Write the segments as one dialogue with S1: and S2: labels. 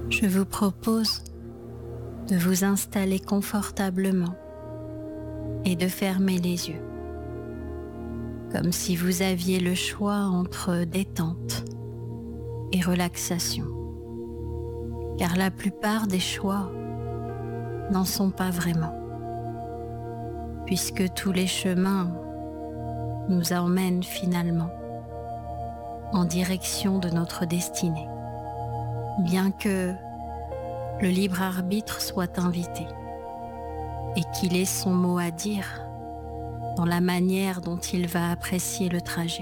S1: Je vous propose de vous installer confortablement et de fermer les yeux, comme si vous aviez le choix entre détente et relaxation, car la plupart des choix n'en sont pas vraiment, puisque tous les chemins nous emmènent finalement en direction de notre destinée, bien que le libre arbitre soit invité et qu'il ait son mot à dire dans la manière dont il va apprécier le trajet.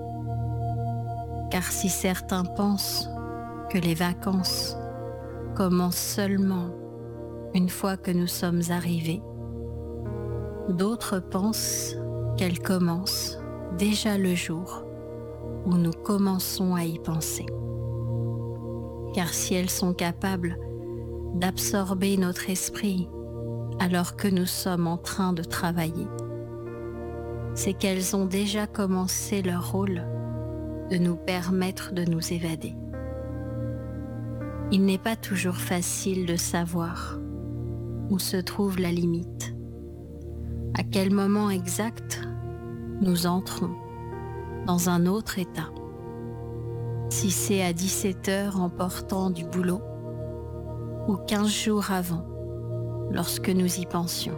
S1: Car si certains pensent que les vacances commencent seulement une fois que nous sommes arrivés, d'autres pensent qu'elles commencent déjà le jour où nous commençons à y penser. Car si elles sont capables d'absorber notre esprit alors que nous sommes en train de travailler, c'est qu'elles ont déjà commencé leur rôle de nous permettre de nous évader. Il n'est pas toujours facile de savoir où se trouve la limite, à quel moment exact nous entrons dans un autre état. Si c'est à 17h en portant du boulot ou 15 jours avant, lorsque nous y pensions.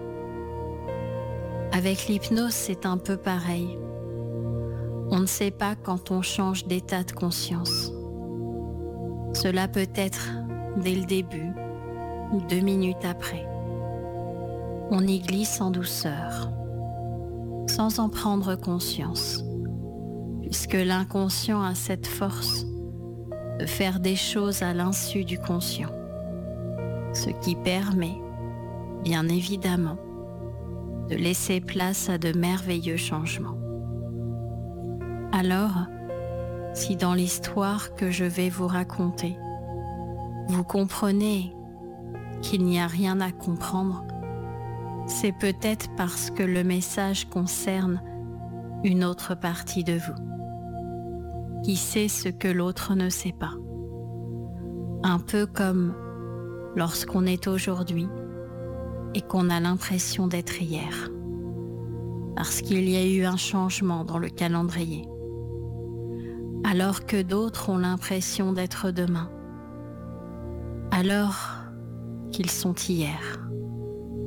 S1: Avec l'hypnose, c'est un peu pareil. On ne sait pas quand on change d'état de conscience. Cela peut être dès le début ou 2 minutes après. On y glisse en douceur, sans en prendre conscience, puisque l'inconscient a cette force de faire des choses à l'insu du conscient, ce qui permet, bien évidemment, de laisser place à de merveilleux changements. Alors, si dans l'histoire que je vais vous raconter, vous comprenez qu'il n'y a rien à comprendre, c'est peut-être parce que le message concerne une autre partie de vous, qui sait ce que l'autre ne sait pas. Un peu comme lorsqu'on est aujourd'hui et qu'on a l'impression d'être hier, parce qu'il y a eu un changement dans le calendrier, alors que d'autres ont l'impression d'être demain, alors qu'ils sont hier.